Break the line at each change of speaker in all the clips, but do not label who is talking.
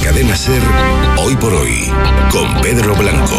Cadena SER, Hoy por Hoy, con Pedro Blanco.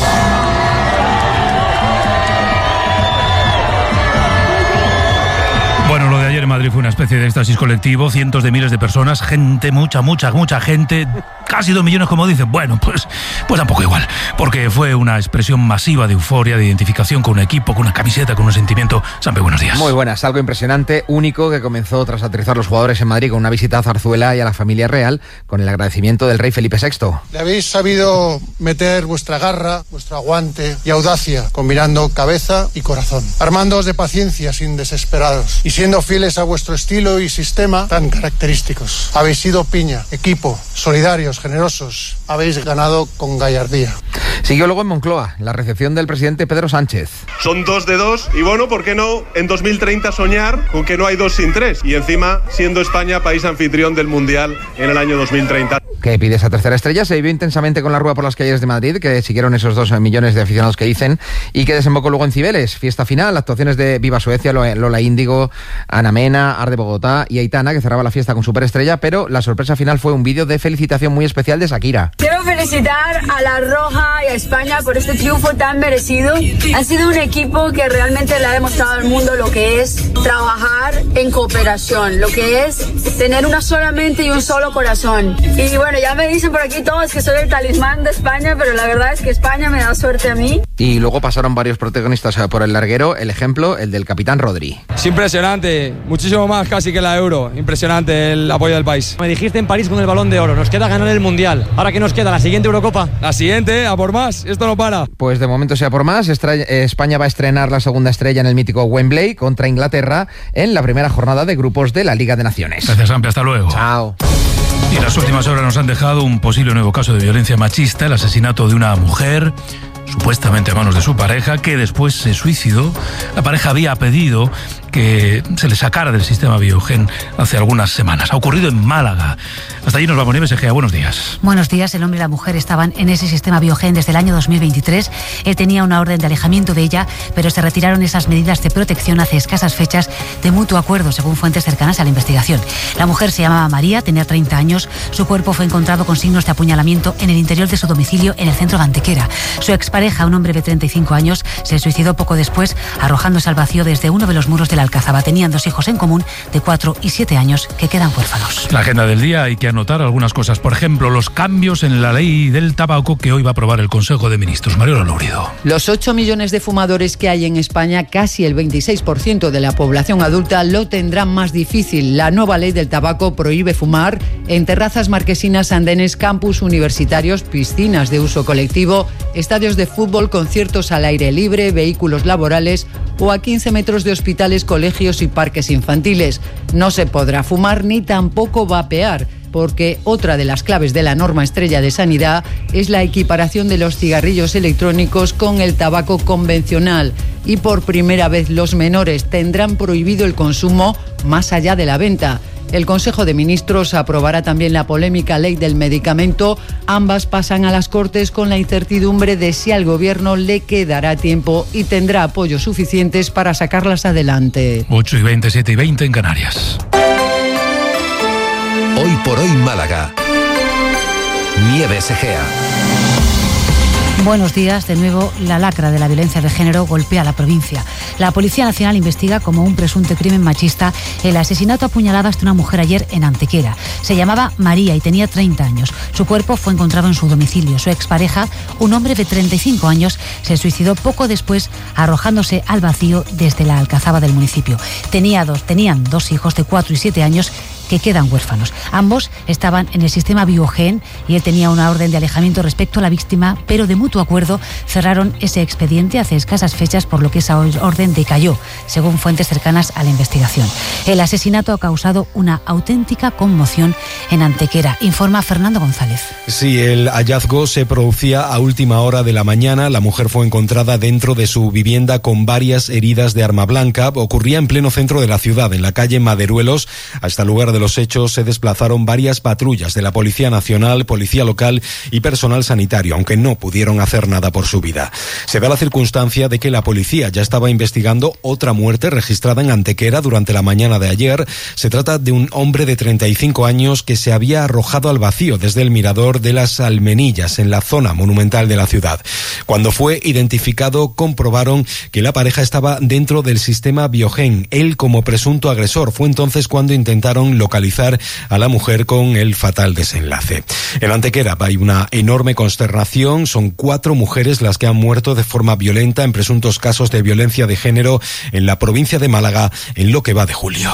Bueno, lo de ayer en Madrid fue una especie de éxtasis colectivo, cientos de miles de personas, gente, mucha gente, casi 2 millones como dicen. Bueno, pues tampoco igual, porque fue una expresión masiva de euforia, de identificación con un equipo, con una camiseta, con un sentimiento. Sampe, buenos días.
Muy buenas, algo impresionante, único, que comenzó tras aterrizar los jugadores en Madrid con una visita a Zarzuela y a la familia real, con el agradecimiento del rey Felipe VI.
Le habéis sabido meter vuestra garra, vuestro aguante y audacia, combinando cabeza y corazón, armándoos de paciencia sin desesperados y siendo fieles a vuestro estilo y sistema tan característicos. Habéis sido piña, equipo, solidarios, generosos. Habéis ganado con gallardía.
Siguió luego en Moncloa, la recepción del presidente Pedro Sánchez.
Son 2 de 2 y bueno, ¿por qué no en 2030 soñar con que no hay 2 sin 3? Y encima, siendo España país anfitrión del Mundial en el año 2030.
Que pide esa tercera estrella se vivió intensamente con la rueda por las calles de Madrid, que siguieron esos 2 millones de aficionados que dicen, y que desembocó luego en Cibeles. Fiesta final, actuaciones de Viva Suecia, Lola Índigo, Ana Mena, Arde Bogotá y Aitana, que cerraba la fiesta con superestrella, pero la sorpresa final fue un vídeo de felicitación muy especial de Shakira.
Quiero felicitar a La Roja y a España por este triunfo tan merecido. Han sido un equipo que realmente le ha demostrado al mundo lo que es trabajar en cooperación, lo que es tener una sola mente y un solo corazón. Y bueno, ya me dicen por aquí todos que soy el talismán de España, pero la verdad es que España me da suerte a mí.
Y luego pasaron varios protagonistas por el larguero, el ejemplo, el del capitán Rodri.
Es impresionante, muchísimo más casi que la Euro, impresionante el apoyo del país.
Me dijiste en París con el Balón de Oro, nos queda ganar el Mundial. ¿Ahora qué nos queda? ¿La siguiente Eurocopa?
La siguiente, a por más, esto no para.
Pues de momento sea por más, España va a estrenar la segunda estrella en el mítico Wembley contra Inglaterra en la primera jornada de grupos de la Liga de Naciones.
Gracias, Sampe, hasta luego.
Chao.
Y las últimas horas nos han dejado un posible nuevo caso de violencia machista, el asesinato de una mujer, supuestamente a manos de su pareja, que después se suicidó. La pareja había pedido que se le sacara del sistema Biogen hace algunas semanas. Ha ocurrido en Málaga. Hasta allí nos vamos, Nieves Egea. Buenos días.
Buenos días. El hombre y la mujer estaban en ese sistema Biogen desde el año 2023. Él tenía una orden de alejamiento de ella, pero se retiraron esas medidas de protección hace escasas fechas de mutuo acuerdo, según fuentes cercanas a la investigación. La mujer se llamaba María, tenía 30 años. Su cuerpo fue encontrado con signos de apuñalamiento en el interior de su domicilio en el centro de Antequera. Su expareja, un hombre de 35 años, se suicidó poco después, arrojándose al vacío desde uno de los muros de la Alcazaba. Tenían 2 hijos en común de 4 y 7 años que quedan huérfanos.
La agenda del día, hay que anotar algunas cosas. Por ejemplo, los cambios en la ley del tabaco que hoy va a aprobar el Consejo de Ministros. Mariola Lourido.
Los 8 millones de fumadores que hay en España, casi el 26% de la población adulta, lo tendrán más difícil. La nueva ley del tabaco prohíbe fumar en terrazas marquesinas, andenes, campus universitarios, piscinas de uso colectivo, estadios de fútbol, conciertos al aire libre, vehículos laborales o a 15 metros de hospitales, colegios y parques infantiles. No se podrá fumar ni tampoco vapear, porque otra de las claves de la norma estrella de sanidad es la equiparación de los cigarrillos electrónicos con el tabaco convencional. Y por primera vez los menores tendrán prohibido el consumo más allá de la venta. El Consejo de Ministros aprobará también la polémica ley del medicamento. Ambas pasan a las Cortes con la incertidumbre de si al Gobierno le quedará tiempo y tendrá apoyos suficientes para sacarlas adelante.
8:20, 7:20 en Canarias.
Hoy por Hoy Málaga. Nieves Egea.
Buenos días. De nuevo, la lacra de la violencia de género golpea a la provincia. La Policía Nacional investiga como un presunto crimen machista el asesinato a puñaladas de una mujer ayer en Antequera. Se llamaba María y tenía 30 años. Su cuerpo fue encontrado en su domicilio. Su expareja, un hombre de 35 años, se suicidó poco después arrojándose al vacío desde la Alcazaba del municipio. Tenían 2 hijos de 4 y 7 años que quedan huérfanos. Ambos estaban en el sistema Biogen y él tenía una orden de alejamiento respecto a la víctima, pero de mutuo acuerdo cerraron ese expediente hace escasas fechas, por lo que esa orden decayó, según fuentes cercanas a la investigación. El asesinato ha causado una auténtica conmoción en Antequera, informa Fernando González.
Sí, el hallazgo se producía a última hora de la mañana. La mujer fue encontrada dentro de su vivienda con varias heridas de arma blanca. Ocurría en pleno centro de la ciudad, en la calle Maderuelos. Hasta el lugar de los hechos se desplazaron varias patrullas de la Policía Nacional, Policía Local y personal sanitario, aunque no pudieron hacer nada por su vida. Se da la circunstancia de que la policía ya estaba investigando otra muerte registrada en Antequera durante la mañana de ayer. Se trata de un hombre de 35 años que se había arrojado al vacío desde el mirador de las Almenillas, en la zona monumental de la ciudad. Cuando fue identificado, comprobaron que la pareja estaba dentro del sistema Biogen, él como presunto agresor. Fue entonces cuando intentaron localizar a la mujer con el fatal desenlace. En Antequera hay una enorme consternación. Son 4 mujeres las que han muerto de forma violenta en presuntos casos de violencia de género en la provincia de Málaga en lo que va de julio.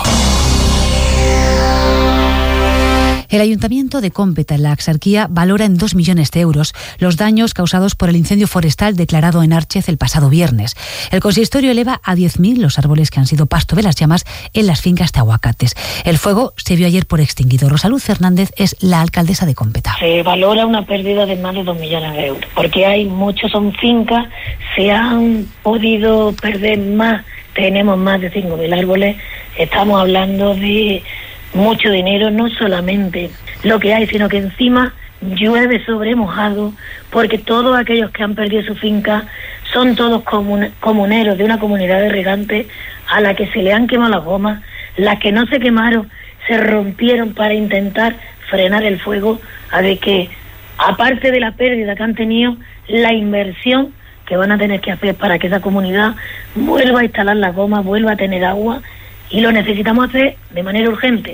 El Ayuntamiento de Cómpeta, en la Axarquía, valora en 2 millones de euros los daños causados por el incendio forestal declarado en Árchez el pasado viernes. El consistorio eleva a 10.000 los árboles que han sido pasto de las llamas en las fincas de aguacates. El fuego se vio ayer por extinguido. Rosaluz Fernández es la alcaldesa de Cómpeta.
Se valora una pérdida de más de 2 millones de euros, porque hay muchos, son fincas, se han podido perder más, tenemos más de 5.000 árboles, estamos hablando de mucho dinero, no solamente lo que hay, sino que encima llueve sobre mojado, porque todos aquellos que han perdido su finca son todos comuneros de una comunidad de regantes a la que se le han quemado las gomas. Las que no se quemaron se rompieron para intentar frenar el fuego, a ver que, aparte de la pérdida que han tenido, la inversión que van a tener que hacer para que esa comunidad vuelva a instalar las gomas, vuelva a tener agua, y lo necesitamos hacer de manera urgente.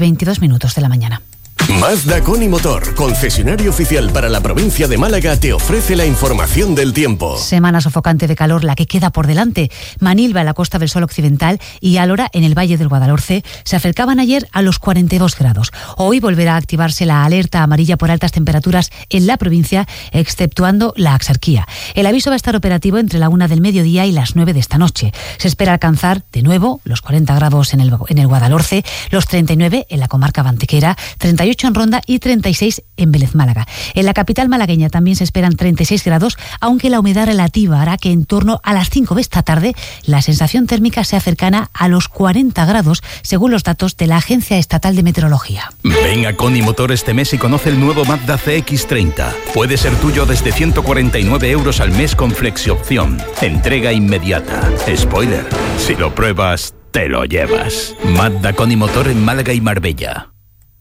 8:22 de la mañana.
Mazda Conimotor, concesionario oficial para la provincia de Málaga, te ofrece la información del tiempo.
Semana sofocante de calor la que queda por delante. Manilva en la Costa del Sol Occidental y Álora en el Valle del Guadalhorce se acercaban ayer a los 42 grados. Hoy volverá a activarse la alerta amarilla por altas temperaturas en la provincia, exceptuando la Axarquía. El aviso va a estar operativo entre la 1 del mediodía y las 9 de esta noche. Se espera alcanzar de nuevo los 40 grados en el Guadalhorce, los 39 en la comarca de Antequera, 38 en Ronda y 36 en Vélez Málaga. En la capital malagueña también se esperan 36 grados, aunque la humedad relativa hará que en torno a las 5 de esta tarde la sensación térmica sea cercana a los 40 grados, según los datos de la Agencia Estatal de Meteorología.
Ven a Conimotor este mes y conoce el nuevo Mazda CX-30. Puede ser tuyo desde 149 euros al mes con flexiopción. Entrega inmediata. Spoiler, si lo pruebas, te lo llevas. Mazda Conimotor en Málaga y Marbella.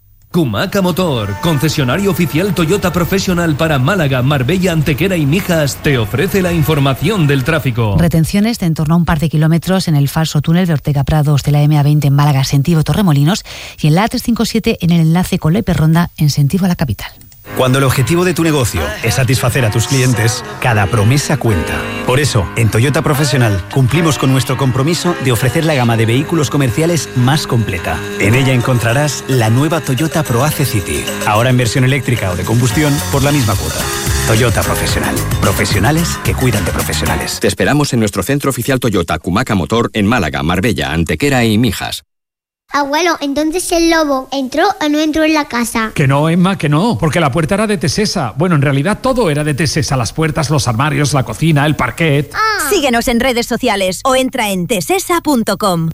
Kumaca Motor, concesionario oficial Toyota Professional para Málaga, Marbella, Antequera y Mijas, te ofrece la información del tráfico.
Retenciones de en torno a un par de kilómetros en el falso túnel de Ortega Prados de la MA20 en Málaga, sentido Torremolinos, y en la A357 en el enlace con Lepe Ronda en sentido a la capital.
Cuando el objetivo de tu negocio es satisfacer a tus clientes, cada promesa cuenta. Por eso, en Toyota Professional cumplimos con nuestro compromiso de ofrecer la gama de vehículos comerciales más completa. En ella encontrarás la nueva Toyota ProAce City, ahora en versión eléctrica o de combustión por la misma cuota. Toyota Professional. Profesionales que cuidan de profesionales.
Te esperamos en nuestro centro oficial Toyota Kumaca Motor en Málaga, Marbella, Antequera y Mijas.
Abuelo, entonces el lobo ¿entró o no entró en la casa?
Que no, Emma, que no, porque la puerta era de Tesesa. Bueno, en realidad todo era de Tesesa, las puertas, los armarios, la cocina, el parquet.
Síguenos en redes sociales o entra en tesesa.com.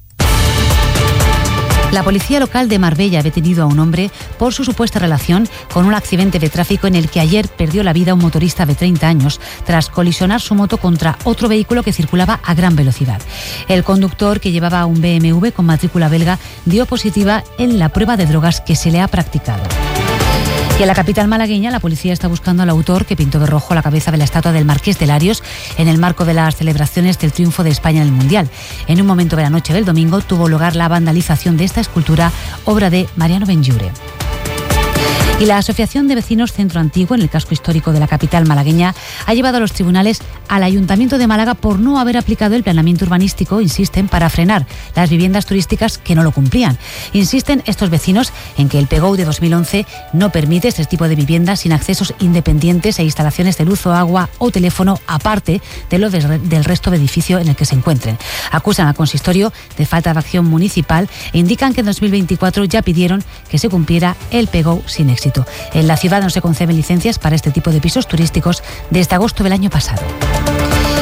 La policía local de Marbella ha detenido a un hombre por su supuesta relación con un accidente de tráfico en el que ayer perdió la vida un motorista de 30 años tras colisionar su moto contra otro vehículo que circulaba a gran velocidad. El conductor, que llevaba un BMW con matrícula belga, dio positiva en la prueba de drogas que se le ha practicado. Y en la capital malagueña, la policía está buscando al autor que pintó de rojo la cabeza de la estatua del Marqués de Larios en el marco de las celebraciones del triunfo de España en el Mundial. En un momento de la noche del domingo tuvo lugar la vandalización de esta escultura, obra de Mariano Benlliure. Y la Asociación de Vecinos Centro Antiguo, en el casco histórico de la capital malagueña, ha llevado a los tribunales al Ayuntamiento de Málaga por no haber aplicado el planeamiento urbanístico, insisten, para frenar las viviendas turísticas que no lo cumplían. Insisten estos vecinos en que el PGOU de 2011 no permite este tipo de viviendas sin accesos independientes e instalaciones de luz o agua o teléfono, aparte de lo del resto de edificio en el que se encuentren. Acusan al consistorio de falta de acción municipal e indican que en 2024 ya pidieron que se cumpliera el PGOU sin éxito. En la ciudad no se conceden licencias para este tipo de pisos turísticos desde agosto del año pasado.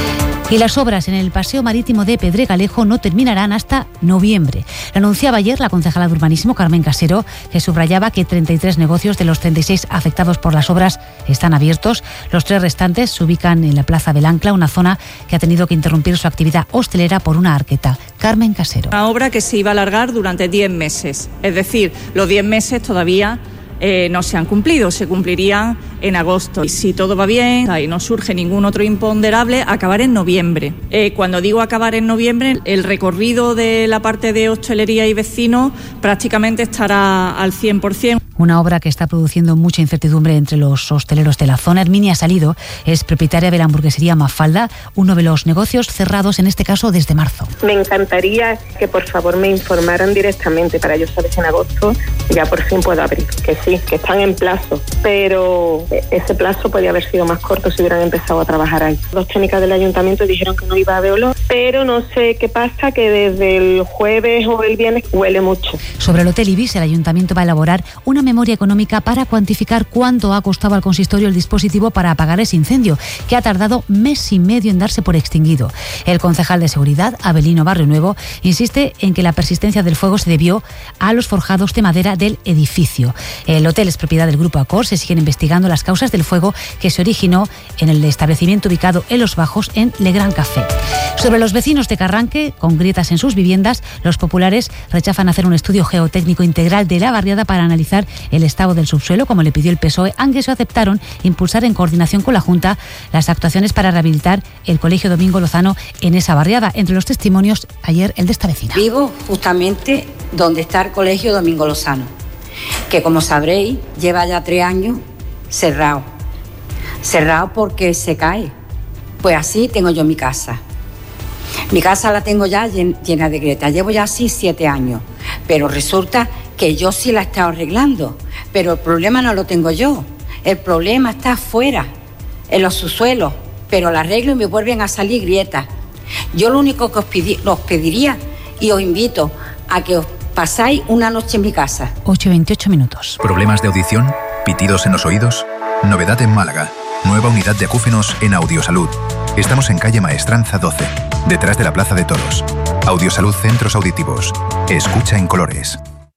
Y las obras en el paseo marítimo de Pedregalejo no terminarán hasta noviembre. Lo anunciaba ayer la concejala de Urbanismo, Carmen Casero, que subrayaba que 33 negocios de los 36 afectados por las obras están abiertos. Los 3 restantes se ubican en la Plaza del Ancla, una zona que ha tenido que interrumpir su actividad hostelera por una arqueta. Carmen Casero.
Una obra que se iba a alargar durante 10 meses. Es decir, los 10 meses todavía no se han cumplido, se cumplirían en agosto. Y si todo va bien y no surge ningún otro imponderable, acabar en noviembre. Cuando digo acabar en noviembre, el recorrido de la parte de hostelería y vecinos prácticamente estará al 100%.
Una obra que está produciendo mucha incertidumbre entre los hosteleros de la zona. Herminia Salido es propietaria de la hamburguesería Mafalda, uno de los negocios cerrados, en este caso desde marzo.
Me encantaría que por favor me informaran directamente para yo saber si en agosto ya por fin puedo abrir. Que sí, que están en plazo, pero ese plazo podía haber sido más corto si hubieran empezado a trabajar ahí. Los técnicos del ayuntamiento dijeron que no iba a haber olor, pero no sé qué pasa, que desde el jueves o el viernes huele mucho.
Sobre el Hotel Ibis, el ayuntamiento va a elaborar una memoria económica para cuantificar cuánto ha costado al consistorio el dispositivo para apagar ese incendio, que ha tardado mes y medio en darse por extinguido. El concejal de Seguridad, Abelino Barrio Nuevo, insiste en que la persistencia del fuego se debió a los forjados de madera del edificio. El hotel es propiedad del Grupo Accor. Se siguen investigando las causas del fuego que se originó en el establecimiento ubicado en Los Bajos, en Le Gran Café. Sobre los vecinos de Carranque, con grietas en sus viviendas, los populares rechazan hacer un estudio geotécnico integral de la barriada para analizar el estado del subsuelo, como le pidió el PSOE, aunque se aceptaron impulsar en coordinación con la Junta las actuaciones para rehabilitar el Colegio Domingo Lozano en esa barriada. Entre los testimonios, ayer el de esta vecina.
Vivo justamente donde está el Colegio Domingo Lozano, que como sabréis lleva ya 3 años cerrado porque se cae. Pues así tengo yo mi casa. Mi casa la tengo ya llena de grietas. Llevo ya así 7 años, pero resulta que yo sí la he estado arreglando, pero el problema no lo tengo yo. El problema está afuera, en los subsuelos, pero la arreglo y me vuelven a salir grietas. Yo lo único que os pediría y os invito a que os pasáis una noche en mi casa.
8:28 minutos.
¿Problemas de audición? ¿Pitidos en los oídos? Novedad en Málaga. Nueva unidad de acúfenos en Audiosalud. Estamos en calle Maestranza 12, detrás de la Plaza de Toros. Audiosalud Centros Auditivos. Escucha en colores.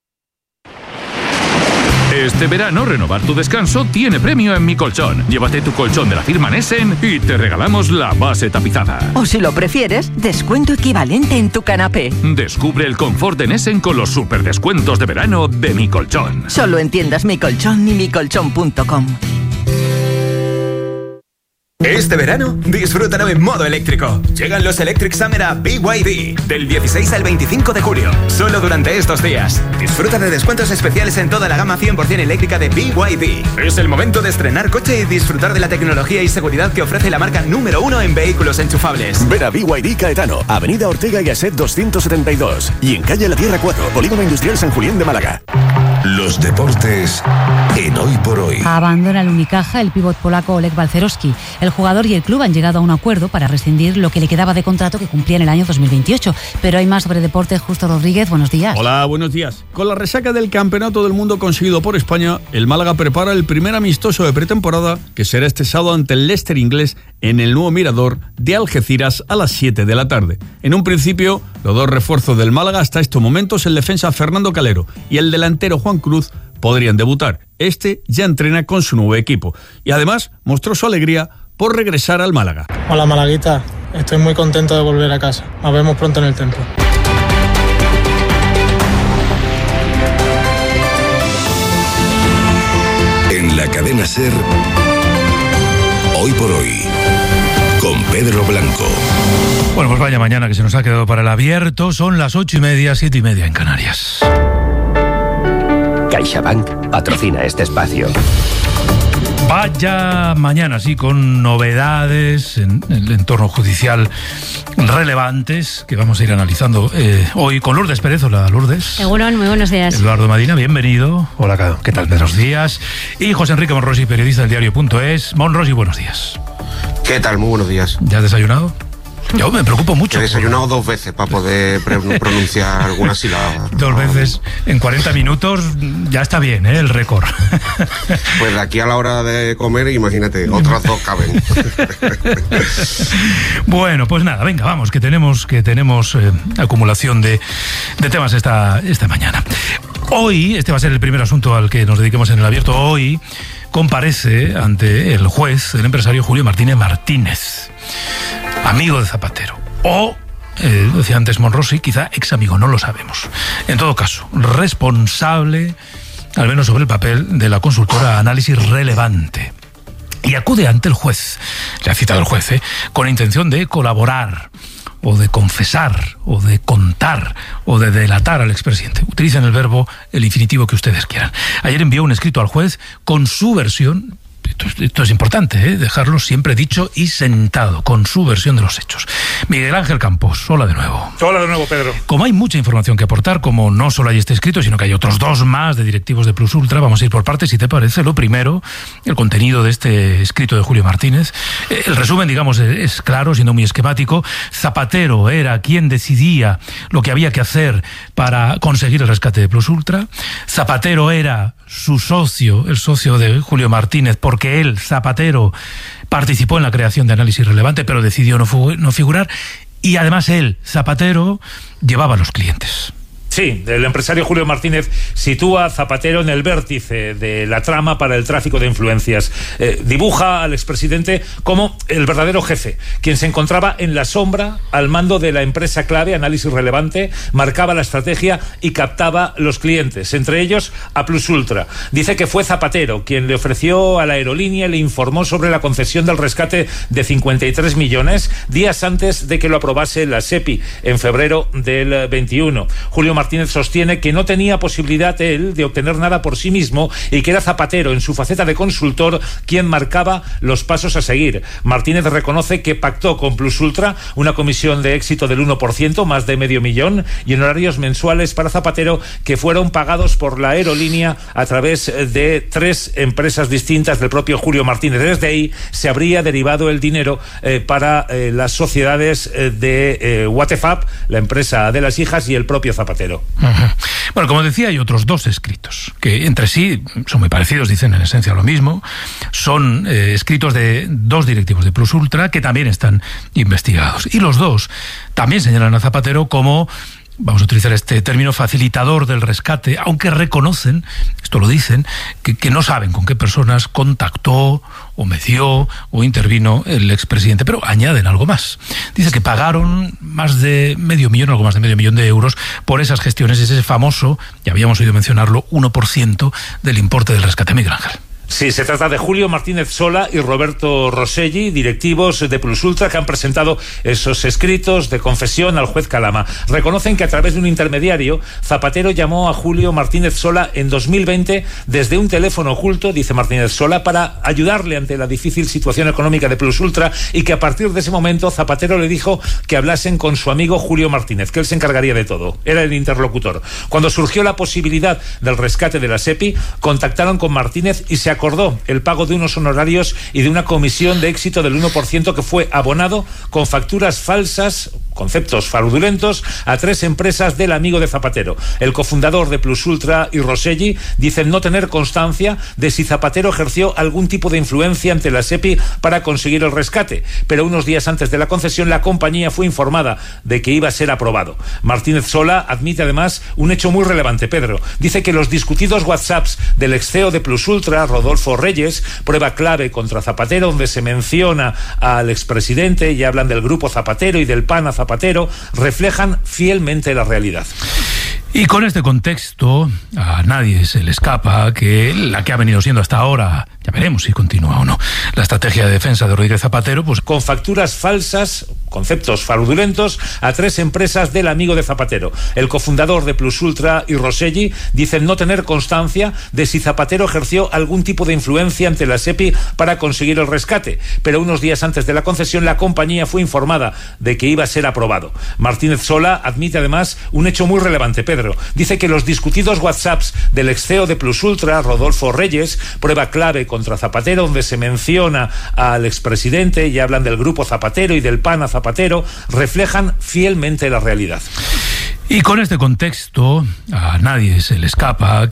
Este verano, renovar tu descanso tiene premio en Mi Colchón. Llévate tu colchón de la firma Nessen y te regalamos la base tapizada.
O si lo prefieres, descuento equivalente en tu canapé.
Descubre el confort de Nessen con los superdescuentos de verano de Mi Colchón.
Solo en tiendas Mi Colchón y micolchón.com.
Este verano, disfrútalo en modo eléctrico. Llegan los Electric Summer a BYD, del 16 al 25 de julio, solo durante estos días. Disfruta de descuentos especiales en toda la gama 100% eléctrica de BYD. Es el momento de estrenar coche y disfrutar de la tecnología y seguridad que ofrece la marca número 1 en vehículos enchufables.
Ven a BYD Caetano, Avenida Ortega y Gasset 272 y en calle La Tierra 4, Polígono Industrial San Julián de Málaga.
Los deportes en Hoy por Hoy.
Abandona el Unicaja el pívot polaco Oleg Balcerowski. El jugador y el club han llegado a un acuerdo para rescindir lo que le quedaba de contrato que cumplía en el año 2028. Pero hay más sobre deportes. Justo Rodríguez, buenos días.
Hola, buenos días. Con la resaca del Campeonato del Mundo conseguido por España, el Málaga prepara el primer amistoso de pretemporada, que será este sábado ante el Leicester inglés en el nuevo Mirador de Algeciras a las 7 de la tarde. En un principio, los 2 refuerzos del Málaga hasta estos momentos, el defensa Fernando Calero y el delantero Juan Cruz, podrían debutar. Este ya entrena con su nuevo equipo y además mostró su alegría por regresar al Málaga.
Hola Malaguita, estoy muy contento de volver a casa. Nos vemos pronto en el templo.
En la cadena SER, Hoy por Hoy, con Pedro Blanco.
Bueno, pues vaya mañana que se nos ha quedado para el abierto. Son las 8:30, 7:30 en Canarias.
CaixaBank patrocina este espacio.
Vaya mañana, sí, con novedades en el entorno judicial relevantes que vamos a ir analizando hoy con Lourdes Pérez. Hola, Lourdes.
Seguro, muy buenos días.
Eduardo Madina, bienvenido.
Hola, ¿qué tal, Pedro?
Buenos días. Y José Enrique Monrosi, periodista del diario.es. Monrosi, buenos días.
¿Qué tal? Muy buenos días.
¿Ya has desayunado? Yo me preocupo mucho.
He desayunado 2 veces para poder pronunciar alguna sílaba.
2 veces en 40 minutos ya está bien, el récord.
Pues de aquí a la hora de comer, imagínate, otras 2 caben.
Bueno, pues nada, venga, vamos, que tenemos acumulación de temas esta mañana. Hoy, este va a ser el primer asunto al que nos dediquemos en el abierto. Hoy comparece ante el juez el empresario Julio Martínez Martínez, amigo de Zapatero, o, decía antes Monrosi, quizá ex amigo, no lo sabemos. En todo caso, responsable, al menos sobre el papel, de la consultora Análisis Relevante. Y acude ante el juez, le ha citado el juez, con intención de colaborar, o de confesar, o de contar, o de delatar al expresidente. Utilicen el verbo, el infinitivo que ustedes quieran. Ayer envió un escrito al juez con su versión. Esto es importante, dejarlo siempre dicho y sentado, con su versión de los hechos. Miguel Ángel Campos, hola de nuevo.
Hola de nuevo, Pedro.
Como hay mucha información que aportar, como no solo hay este escrito, sino que hay otros 2 más de directivos de Plus Ultra, vamos a ir por partes, si te parece. Lo primero, el contenido de este escrito de Julio Martínez. El resumen, digamos, es claro, siendo muy esquemático. Zapatero era quien decidía lo que había que hacer para conseguir el rescate de Plus Ultra. Zapatero era su socio, el socio de Julio Martínez, porque él, Zapatero, participó en la creación de Análisis Relevante, pero decidió no figurar, y además él, Zapatero, llevaba a los clientes.
Sí, el empresario Julio Martínez sitúa a Zapatero en el vértice de la trama para el tráfico de influencias. Dibuja al expresidente como el verdadero jefe, quien se encontraba en la sombra al mando de la empresa clave, Análisis Relevante, marcaba la estrategia y captaba los clientes, entre ellos a Plus Ultra. Dice que fue Zapatero quien le ofreció a la aerolínea y le informó sobre la concesión del rescate de 53 millones días antes de que lo aprobase la SEPI en febrero del 21. Julio Martínez sostiene que no tenía posibilidad él de obtener nada por sí mismo y que era Zapatero, en su faceta de consultor, quien marcaba los pasos a seguir. Martínez reconoce que pactó con Plus Ultra una comisión de éxito del 1%, más de $500,000, y en horarios mensuales para Zapatero que fueron pagados por la aerolínea a través de 3 empresas distintas del propio Julio Martínez. Desde ahí se habría derivado el dinero para las sociedades de Watefab, la empresa de las hijas, y el propio Zapatero.
Bueno, como decía, hay otros 2 escritos que entre sí son muy parecidos, dicen en esencia lo mismo. Son escritos de 2 directivos de Plus Ultra que también están investigados, y los 2 también señalan a Zapatero como, vamos a utilizar este término, facilitador del rescate, aunque reconocen, esto lo dicen, que no saben con qué personas contactó o medió o intervino el expresidente, pero añaden algo más. Dice que pagaron más de $500,000, algo más de $500,000 de euros por esas gestiones, ese famoso, ya habíamos oído mencionarlo, 1% del importe del rescate. Miguel Ángel.
Sí, se trata de Julio Martínez Sola y Roberto Rosselli, directivos de Plus Ultra, que han presentado esos escritos de confesión al juez Calama. Reconocen que a través de un intermediario, Zapatero llamó a Julio Martínez Sola en 2020 desde un teléfono oculto, dice Martínez Sola, para ayudarle ante la difícil situación económica de Plus Ultra, y que a partir de ese momento Zapatero le dijo que hablasen con su amigo Julio Martínez, que él se encargaría de todo. Era el interlocutor. Cuando surgió la posibilidad del rescate de la SEPI, contactaron con Martínez y se acordó el pago de unos honorarios y de una comisión de éxito del 1% que fue abonado con facturas falsas, conceptos fraudulentos, a 3 empresas del amigo de Zapatero. El cofundador de Plus Ultra y Rosselli dicen no tener constancia de si Zapatero ejerció algún tipo de influencia ante la SEPI para conseguir el rescate, pero unos días antes de la concesión la compañía fue informada de que iba a ser aprobado. Martínez Sola admite además un hecho muy relevante, Pedro. Dice que los discutidos WhatsApps del ex CEO de Plus Ultra, Rodolfo Reyes, prueba clave contra Zapatero, donde se menciona al expresidente y hablan del grupo Zapatero y del PAN a Zapatero, reflejan fielmente la realidad.
Y con este contexto, a nadie se le escapa que la que ha venido siendo hasta ahora, ya veremos si continúa o no, la estrategia de defensa de Rodríguez Zapatero, pues
con facturas falsas, conceptos fraudulentos, a 3 empresas del amigo de Zapatero. El cofundador de Plus Ultra y Rosselli dicen no tener constancia de si Zapatero ejerció algún tipo de influencia ante la SEPI para conseguir el rescate, pero unos días antes de la concesión la compañía fue informada de que iba a ser aprobado. Martínez Sola admite además un hecho muy relevante, Pedro. Dice que los discutidos WhatsApps del ex CEO de Plus Ultra, Rodolfo Reyes, prueba clave contra Zapatero, donde se menciona al expresidente y hablan del grupo Zapatero y del PAN a Zapatero, reflejan fielmente la realidad.
Y con este contexto, a nadie se le escapa